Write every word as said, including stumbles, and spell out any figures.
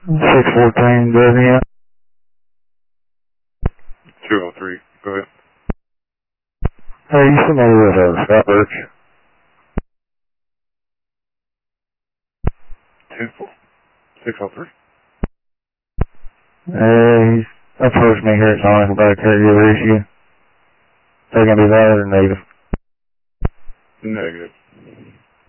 six fourteen, Disney. two oh three, go ahead. Hey, you familiar with uh, Scott Birch? two six oh three. Uh, he's approached me here at Sonic about a caregiver issue. They gonna be valid or negative? Negative.